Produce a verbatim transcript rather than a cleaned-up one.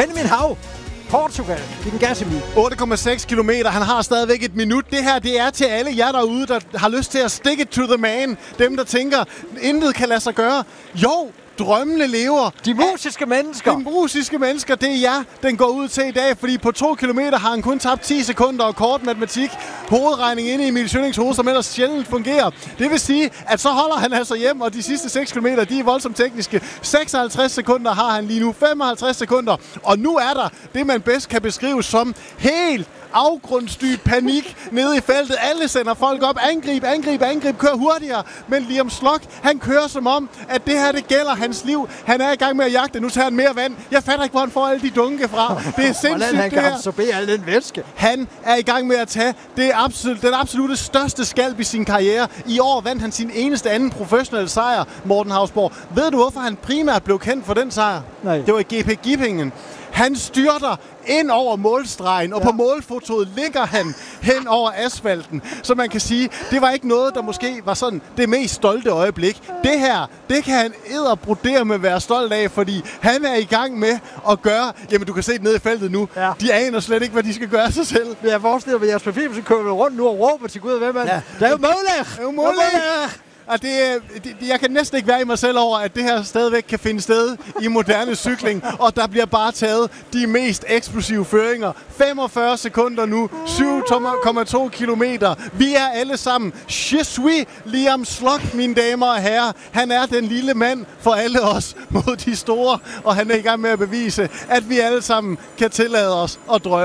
Benjamin Hav, Portugal, i den Gasemi. otte komma seks kilometer. Han har stadigvæk et minut. Det her, det er til alle jer derude, der har lyst til at stick it to the man. Dem, der tænker, intet kan lade sig gøre. Jo, drømmene lever. De musiske mennesker. De musiske mennesker, det er jer, den går ud til i dag. Fordi på to kilometer har han kun tabt ti sekunder og kort matematik. Hovedregning inde i Emil Schønnings hoved, som ellers sjældent fungerer. Det vil sige, at så holder han altså hjem, og de sidste seks kilometer, de er voldsomt tekniske. seksoghalvtreds sekunder har han lige nu. femoghalvtreds sekunder. Og nu er der det, man bedst kan beskrive som helt afgrundsdyb panik nede i feltet. Alle sender folk op. Angrib, angrib, angrib. Kør hurtigere. Men Liam Slock, han kører som om, at det her, det gælder hans liv. Han er i gang med at jagte. Nu tager han mere vand. Jeg fatter ikke, hvor han får alle de dunke fra. Det er sindssygt, Hvordan han det kan her. absorbere al den væske. Han er i gang med at tage det absolut, den absolute største skalp i sin karriere. I år vandt han sin eneste anden professionelle sejr, Morten Hausborg. Ved du, hvorfor han primært blev kendt for den sejr? Nej. Det var i G P Gippingen. Han styrter ind over målstregen, og ja. På målfotoet ligger han hen over asfalten. Så man kan sige, det var ikke noget, der måske var sådan det mest stolte øjeblik. Det her, det kan han edderbrodere med at være stolt af, fordi han er i gang med at gøre... Jamen, du kan se det nede i feltet nu. Ja. De aner slet ikke, hvad de skal gøre af sig selv. Jeg forestiller mig, at Jasper Philipsen kører rundt nu og råber til Gud, hvem er ja. Der er jo Målech! Det er jo Målech! Og det, det, jeg kan næsten ikke være i mig selv over, at det her stadigvæk kan finde sted i moderne cykling, og der bliver bare taget de mest eksplosive føringer. femogfyrre sekunder nu, syv komma to kilometer. Vi er alle sammen. Je suis Liam Slock, mine damer og herrer. Han er den lille mand for alle os mod de store, og han er i gang med at bevise, at vi alle sammen kan tillade os at drømme.